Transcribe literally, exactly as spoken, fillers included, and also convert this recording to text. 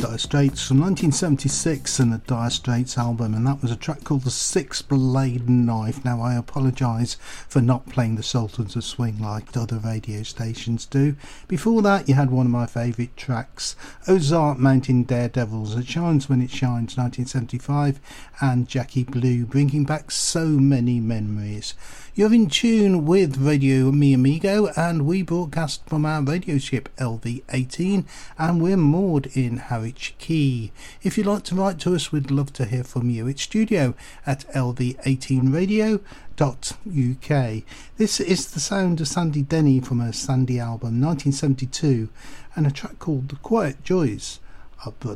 Dire Straits from nineteen seventy-six and the Dire Straits album, and that was a track called The Six Blade Knife. Now I apologise for not playing the Sultans of Swing like other radio stations do. Before that you had one of my favourite tracks, Ozark Mountain Daredevils, It Shines When It Shines, nineteen seventy-five, and Jackie Blue, bringing back so many memories. You're in tune with Radio Mi Amigo, and we broadcast from our radio ship L V eighteen, and we're moored in Harwich Quay. If you'd like to write to us, we'd love to hear from you. It's studio at L V eighteen radio dot U K. This is the sound of Sandy Denny from her Sandy album nineteen seventy-two, and a track called The Quiet Joys of Brother